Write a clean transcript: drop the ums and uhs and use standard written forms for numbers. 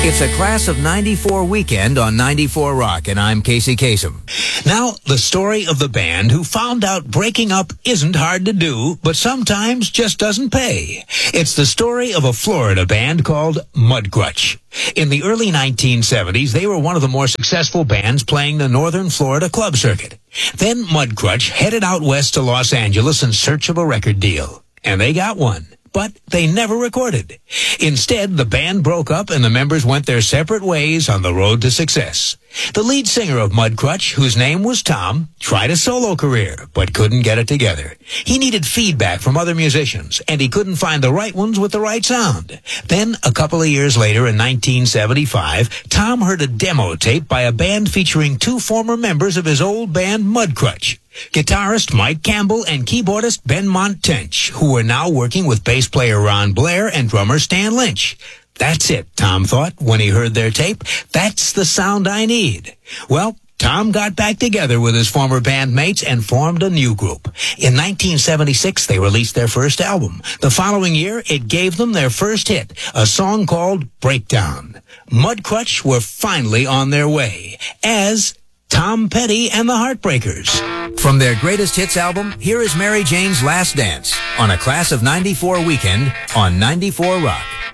It's a Class of 94 weekend on 94 Rock, and I'm Casey Kasem. Now, the story of the band who found out breaking up isn't hard to do, but sometimes just doesn't pay. It's the story of a Florida band called Mudcrutch. In the early 1970s, they were one of the more successful bands playing the Northern Florida club circuit. Then Mudcrutch headed out west to Los Angeles in search of a record deal. And they got one. But they never recorded. Instead, the band broke up and the members went their separate ways on the road to success. The lead singer of Mudcrutch, whose name was Tom, tried a solo career, but couldn't get it together. He needed feedback from other musicians, and he couldn't find the right ones with the right sound. Then, a couple of years later, in 1975, Tom heard a demo tape by a band featuring two former members of his old band, Mudcrutch. Guitarist Mike Campbell and keyboardist Ben Montench, who were now working with bass player Ron Blair and drummer Stan Lynch. That's it, Tom thought when he heard their tape. That's the sound I need. Well, Tom got back together with his former bandmates and formed a new group. In 1976, they released their first album. The following year, it gave them their first hit, a song called Breakdown. Mudcrutch were finally on their way as Tom Petty and the Heartbreakers. From their greatest hits album, here is Mary Jane's Last Dance on a Class of 94 weekend on 94 Rock.